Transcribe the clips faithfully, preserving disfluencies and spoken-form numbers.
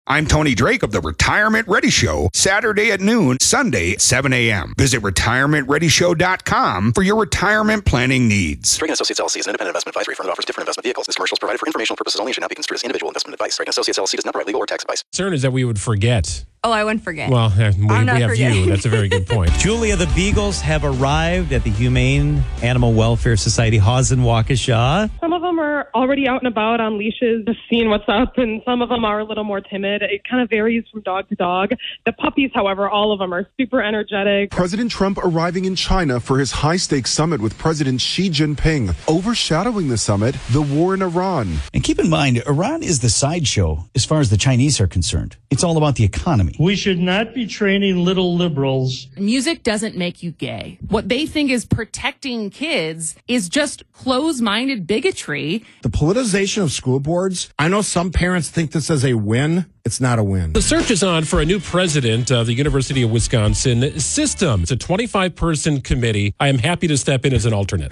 I'm Tony Drake of the Retirement Ready Show, Saturday at noon, Sunday at seven a.m. Visit retirement ready show dot com for your retirement planning needs. Drake and Associates L L C is an independent investment advisory firm that offers different investment vehicles. This commercial is provided for informational purposes only and should not be construed as individual investment advice. Drake and Associates L L C does not provide legal or tax advice. Concern is that we would forget. Oh, I wouldn't forget. Well, we, we have forgetting. you. That's a very good point. Julia, the Beagles have arrived at the Humane Animal Welfare Society, Haws and Waukesha. Some of them are already out and about on leashes, just seeing what's up, and some of them are a little more timid. It kind of varies from dog to dog. The puppies, however, all of them are super energetic. President Trump arriving in China for his high-stakes summit with President Xi Jinping. Overshadowing the summit, the war in Iran. And keep in mind, Iran is the sideshow as far as the Chinese are concerned. It's all about the economy. We should not be training little liberals. Music doesn't make you gay. What they think is protecting kids is just closed-minded bigotry. The politicization of school boards, I know some parents think this is a win. It's not a win. The search is on for a new president of the University of Wisconsin System. It's a twenty-five person committee. I am happy to step in as an alternate.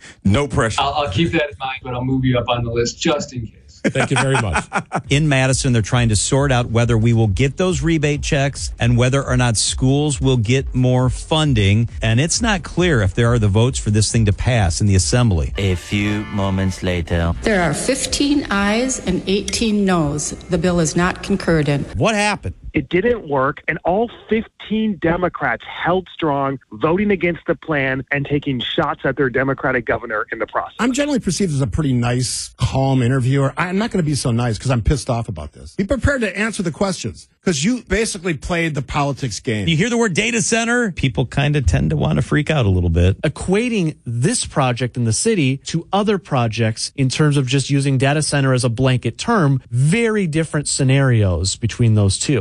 No pressure. I'll, I'll keep that in mind, but I'll move you up on the list just in case. Thank you very much. In Madison, they're trying to sort out whether we will get those rebate checks and whether or not schools will get more funding. And it's not clear if there are the votes for this thing to pass in the assembly. A few moments later. There are fifteen ayes and eighteen noes. The bill is not concurred in. What happened? It didn't work, and all fifteen Democrats held strong, voting against the plan and taking shots at their Democratic governor in the process. I'm generally perceived as a pretty nice, calm interviewer. I'm not going to be so nice because I'm pissed off about this. Be prepared to answer the questions because you basically played the politics game. You hear the word data center, people kind of tend to want to freak out a little bit. Equating this project in the city to other projects in terms of just using data center as a blanket term, very different scenarios between those two.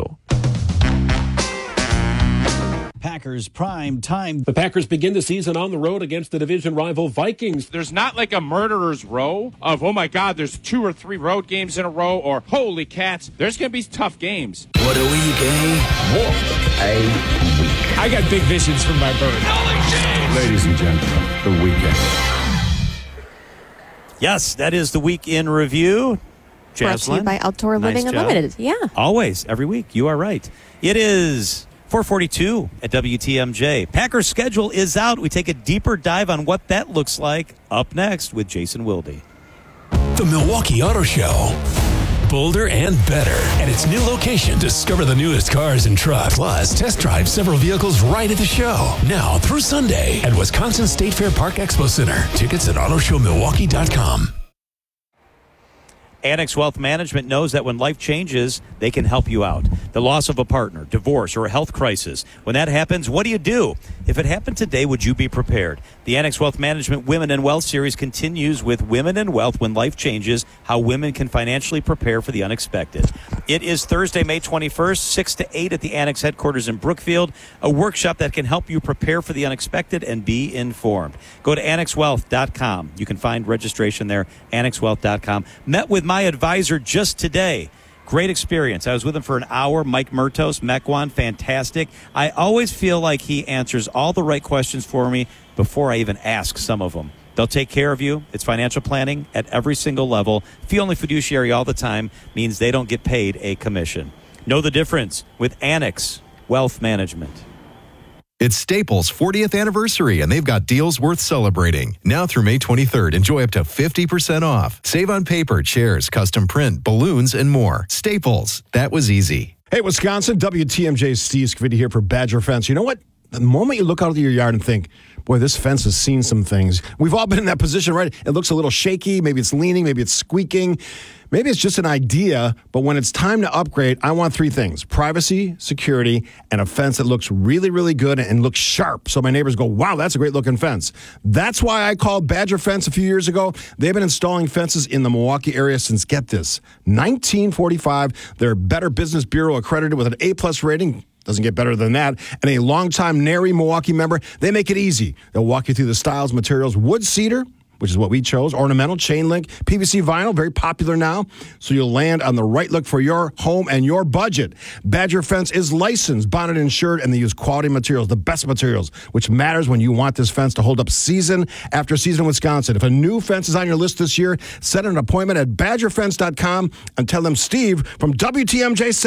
Packers prime time. The Packers begin the season on the road against the division rival Vikings. There's not like a murderer's row of, oh my God, there's two or three road games in a row, or holy cats, there's going to be tough games. What a week, eh? What a week. I got big visions from my bird. Ladies and gentlemen, the weekend. Yes, that is the week in review. Brought to you by Outdoor Nice Living job. Unlimited. Yeah. Always, every week. You are right. It is four forty-two at W T M J. Packers schedule is out. We take a deeper dive on what that looks like up next with Jason Wilde. The Milwaukee Auto Show. Bolder and better. At its new location, discover the newest cars and trucks. Plus, test drive several vehicles right at the show. Now through Sunday at Wisconsin State Fair Park Expo Center. Tickets at auto show milwaukee dot com. Annex Wealth Management knows that when life changes, they can help you out. The loss of a partner, divorce, or a health crisis. When that happens, what do you do? If it happened today, would you be prepared? The Annex Wealth Management Women in Wealth series continues with Women in Wealth When Life Changes, how women can financially prepare for the unexpected. It is Thursday, May twenty-first, six to eight at the Annex headquarters in Brookfield, a workshop that can help you prepare for the unexpected and be informed. Go to annex wealth dot com. You can find registration there, annex wealth dot com. Met with my advisor just today. Great experience. I was with him for an hour. Mike Murtos, Mequon, fantastic. I always feel like he answers all the right questions for me before I even ask some of them. They'll take care of you. It's financial planning at every single level. Fee-only fiduciary all the time means they don't get paid a commission. Know the difference with Annex Wealth Management. It's Staples' fortieth anniversary, and they've got deals worth celebrating. Now through May twenty-third, enjoy up to fifty percent off. Save on paper, chairs, custom print, balloons, and more. Staples. That was easy. Hey, Wisconsin, W T M J's Steve Scavidi here for Badger Fence. You know what? The moment you look out of your yard and think, boy, this fence has seen some things. We've all been in that position, right? It looks a little shaky. Maybe it's leaning. Maybe it's squeaking. Maybe it's just an idea. But when it's time to upgrade, I want three things: privacy, security, and a fence that looks really, really good and looks sharp. So my neighbors go, wow, that's a great looking fence. That's why I called Badger Fence a few years ago. They've been installing fences in the Milwaukee area since, get this, nineteen forty-five. They're Better Business Bureau accredited with an A-plus rating. Doesn't get better than that. And a longtime Nary Milwaukee member. They make it easy. They'll walk you through the styles, materials, wood cedar, which is what we chose, ornamental, chain link, P V C vinyl, very popular now. So you'll land on the right look for your home and your budget. Badger Fence is licensed, bonded, insured, and they use quality materials, the best materials, which matters when you want this fence to hold up season after season in Wisconsin. If a new fence is on your list this year, set an appointment at badger fence dot com and tell them Steve from W T M J